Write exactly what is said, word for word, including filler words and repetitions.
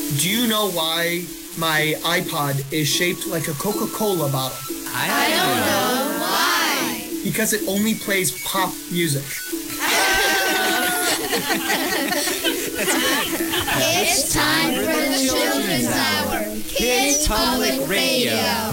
Do you know why my iPod is shaped like a Coca-Cola bottle? I don't, I don't know. know. Why? Because it only plays pop music. It's time for the Children's Hour. Kids Public Radio.